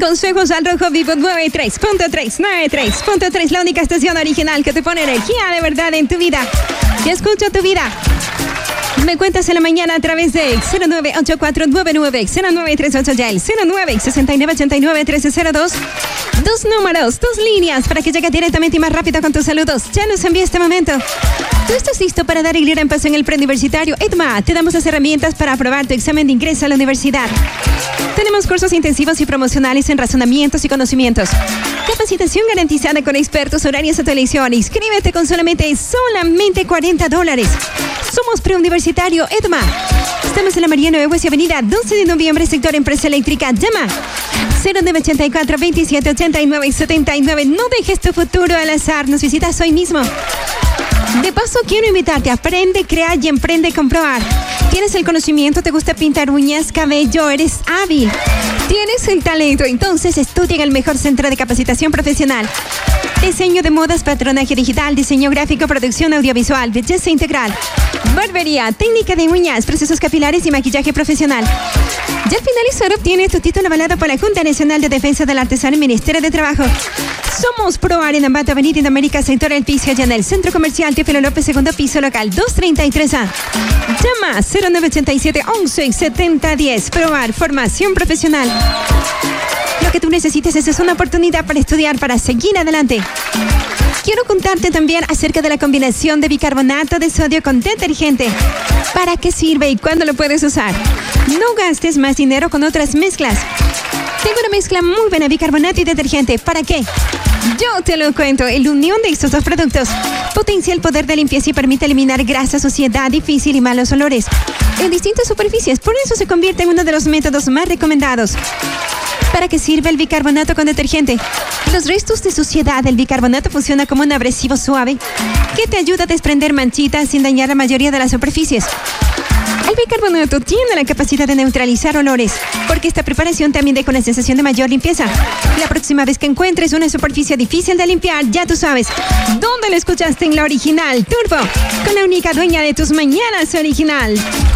Consejos al Rojo Vivo 93.3, 93.3, la única estación original que te pone energía de verdad en tu vida. Y escucha tu vida. Me cuentas en la mañana a través de 0984990938 ya el 0969891302. Dos números, dos líneas para que llegue directamente y más rápido con tus saludos. Ya nos envía este momento. ¿Tú estás listo para dar el gran paso en el preuniversitario? EDMA, te damos las herramientas para aprobar tu examen de ingreso a la universidad. Tenemos cursos intensivos y promocionales en razonamientos y conocimientos. Capacitación garantizada con expertos, horarios a tu elección. Inscríbete con solamente $40. Somos preuniversitario EDMA. Estamos en la Mariano Egues y Avenida 12 de noviembre, sector Empresa Eléctrica. Llama 0984-2789-79. No dejes tu futuro al azar. Nos visitas hoy mismo. De paso, quiero invitarte a Aprende, Crear y Emprende con Proar. ¿Tienes el conocimiento? ¿Te gusta pintar uñas, cabello? ¿Eres hábil? ¿Tienes el talento? Entonces estudia en el mejor centro de capacitación profesional. Diseño de modas, patronaje digital, diseño gráfico, producción audiovisual, belleza integral, barbería, técnica de uñas, procesos capilares y maquillaje profesional. Ya al finalizar, obtiene tu título avalado por la Junta Nacional de Defensa del Artesano y Ministerio de Trabajo. Somos Proar en Ambato, Avenida Indoamérica, sector El Piso, allá en el Centro Comercial Teófilo López, segundo piso, local 233A. Llama 0987-11-7010. Proar, formación profesional. Lo que tú necesites es una oportunidad para estudiar, para seguir adelante. Quiero contarte también acerca de la combinación de bicarbonato de sodio con detergente. ¿Para qué sirve y cuándo lo puedes usar? No gastes más dinero con otras mezclas. Tengo una mezcla muy buena, bicarbonato y detergente. ¿Para qué? Yo te lo cuento. La unión de estos dos productos potencia el poder de limpieza y permite eliminar grasa, suciedad difícil y malos olores en distintas superficies. Por eso se convierte en uno de los métodos más recomendados. ¿Para qué sirve el bicarbonato con detergente? Los restos de suciedad del bicarbonato funciona como un abrasivo suave que te ayuda a desprender manchitas sin dañar la mayoría de las superficies. El bicarbonato tiene la capacidad de neutralizar olores, porque esta preparación también deja una sensación de mayor limpieza. La próxima vez que encuentres una superficie difícil de limpiar, ya tú sabes dónde lo escuchaste, en la original Turbo, con la única dueña de tus mañanas original.